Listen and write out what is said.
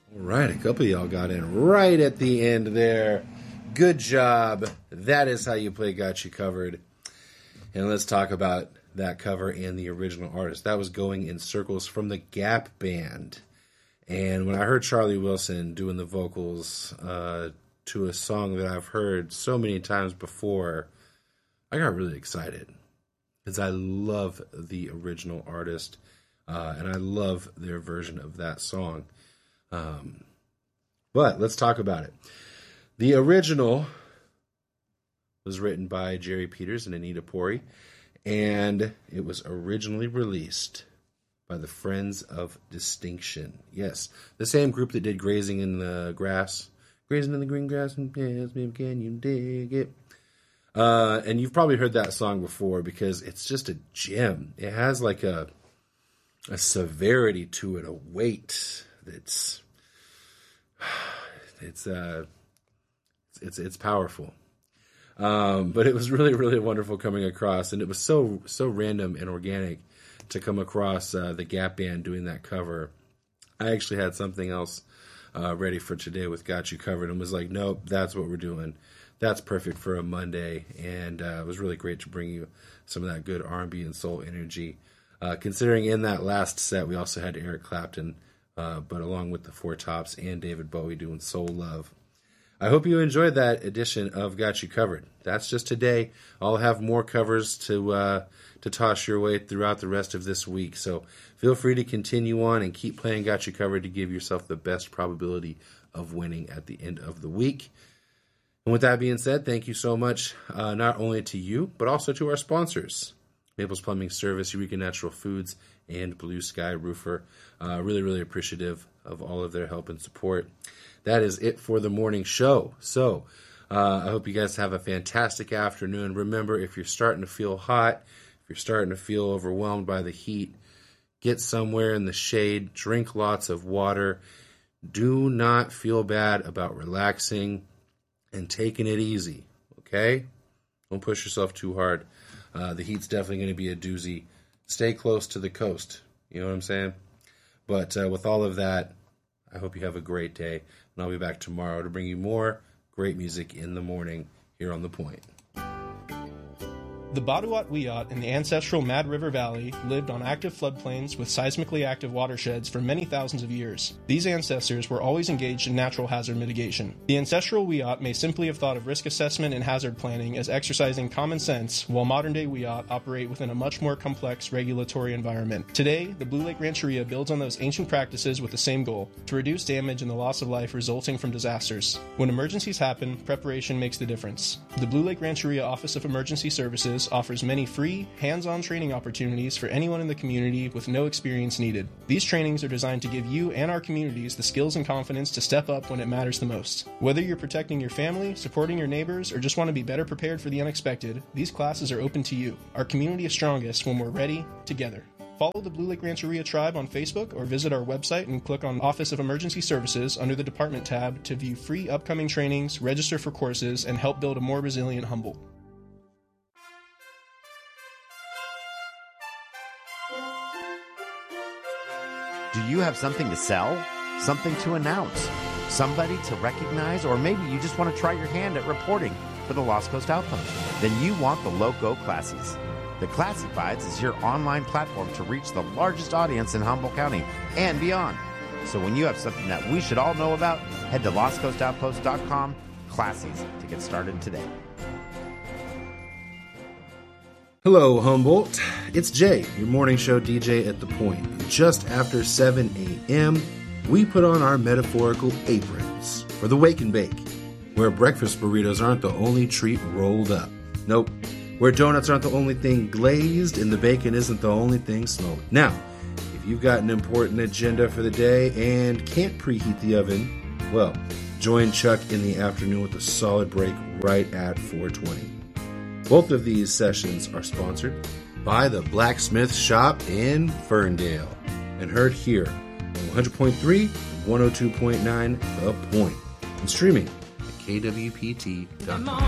All right, a couple of y'all got in right at the end there. Good job. That is how you play Got You Covered. And let's talk about that cover and the original artist. That was Going in Circles from the Gap Band. And when I heard Charlie Wilson doing the vocals to a song that I've heard so many times before, I got really excited. Because I love the original artist. And I love their version of that song. But let's talk about it. The original was written by Jerry Peters and Anita Pori, and it was originally released by the Friends of Distinction. Yes, the same group that did Grazing in the Grass. Grazing in the green grass, and yes, maybe can you dig it? And you've probably heard that song before because it's just a gem. It has like a severity to it, a weight that's it's powerful. But it was really, really wonderful coming across, and it was so random and organic to come across the Gap Band doing that cover. I actually had something else ready for today with Got You Covered, and was like, nope, that's what we're doing. That's perfect for a Monday, and it was really great to bring you some of that good R&B and soul energy. Considering in that last set we also had Eric Clapton, but along with the Four Tops and David Bowie doing Soul Love. I hope you enjoyed that edition of Got You Covered. That's just today. I'll have more covers to toss your way throughout the rest of this week. So feel free to continue on and keep playing Got You Covered to give yourself the best probability of winning at the end of the week. And with that being said, thank you so much, not only to you, but also to our sponsors, Maples Plumbing Service, Eureka Natural Foods, and Blue Sky Roofer. Really, really appreciative of all of their help and support. That is it for the morning show. So I hope you guys have a fantastic afternoon. Remember, if you're starting to feel hot, if you're starting to feel overwhelmed by the heat, get somewhere in the shade, drink lots of water. Do not feel bad about relaxing and taking it easy, okay? Don't push yourself too hard. The heat's definitely going to be a doozy. Stay close to the coast. You know what I'm saying? But with all of that, I hope you have a great day. And I'll be back tomorrow to bring you more great music in the morning here on The Point. The Baduat Wiyot in the ancestral Mad River Valley lived on active floodplains with seismically active watersheds for many thousands of years. These ancestors were always engaged in natural hazard mitigation. The ancestral Wiyot may simply have thought of risk assessment and hazard planning as exercising common sense, while modern-day Wiyot operate within a much more complex regulatory environment. Today, the Blue Lake Rancheria builds on those ancient practices with the same goal: to reduce damage and the loss of life resulting from disasters. When emergencies happen, preparation makes the difference. The Blue Lake Rancheria Office of Emergency Services offers many free, hands-on training opportunities for anyone in the community with no experience needed. These trainings are designed to give you and our communities the skills and confidence to step up when it matters the most. Whether you're protecting your family, supporting your neighbors, or just want to be better prepared for the unexpected, these classes are open to you. Our community is strongest when we're ready, together. Follow the Blue Lake Rancheria Tribe on Facebook or visit our website and click on Office of Emergency Services under the Department tab to view free upcoming trainings, register for courses, and help build a more resilient Humboldt. Do you have something to sell? Something to announce? Somebody to recognize? Or maybe you just want to try your hand at reporting for the Lost Coast Outpost? Then you want the Loco Classies. The Classifieds is your online platform to reach the largest audience in Humboldt County and beyond. So when you have something that we should all know about, head to lostcoastoutpost.com, Classies, to get started today. Hello, Humboldt. It's Jay, your morning show DJ at The Point. Just after 7 a.m., we put on our metaphorical aprons for the Wake and Bake, where breakfast burritos aren't the only treat rolled up. Nope. Where donuts aren't the only thing glazed and the bacon isn't the only thing smoked. Now, if you've got an important agenda for the day and can't preheat the oven, well, join Chuck in the afternoon with a solid break right at 4:20. Both of these sessions are sponsored by the Blacksmith Shop in Ferndale and heard here on 100.3 and 102.9 The Point and streaming at kwpt.com.